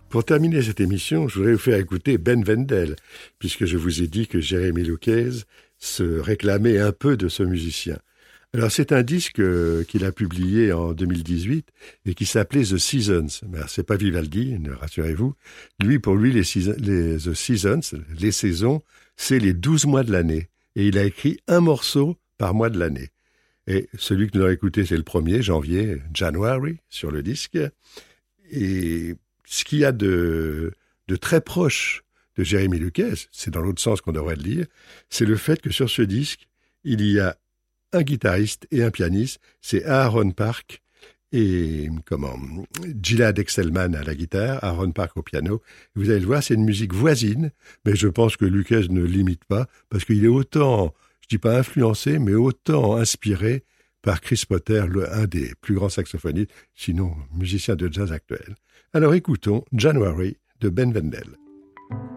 Pour terminer cette émission, je voudrais vous faire écouter Ben Wendel, puisque je vous ai dit que Jeremy Lucas se réclamait un peu de ce musicien. Alors c'est un disque qu'il a publié en 2018 et qui s'appelait The Seasons. Mais c'est pas Vivaldi, rassurez-vous. Pour lui, The Seasons, les saisons, c'est les 12 mois de l'année. Et il a écrit un morceau par mois de l'année. Et celui que nous allons écouter, c'est le 1er janvier, January, sur le disque. Et ce qu'il y a de très proche de Jeremy Lucas, c'est dans l'autre sens qu'on devrait le dire, c'est le fait que sur ce disque, il y a un guitariste et un pianiste, c'est Aaron Park et Gilad Excelman à la guitare, Aaron Park au piano. Vous allez le voir, c'est une musique voisine, mais je pense que Lucas ne l'imite pas, parce qu'il est autant, je dis pas influencé, mais autant inspiré par Chris Potter, un des plus grands saxophonistes, sinon musicien de jazz actuel. Alors écoutons January de Ben Wendel.